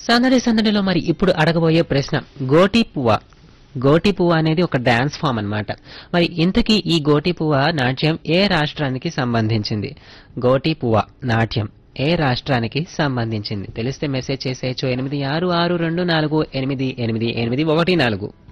సందడి సందడిలో మరి ఇప్పుడు అడగబోయే ప్రశ్న గోటి పువ్వ. గోటి పువ్వ అనేది ఒక డాన్స్ ఫామ్ అన్నమాట. మరి ఇంతకీ ఈ గోటి పువ్వ నాట్యం ఏ రాష్ట్రానికి సంబంధించింది? గోటి పువ్వ నాట్యం ఏ రాష్ట్రానికి సంబంధించింది? తెలిస్తే మెసేజ్ చేసేయచ్చు 8662488814.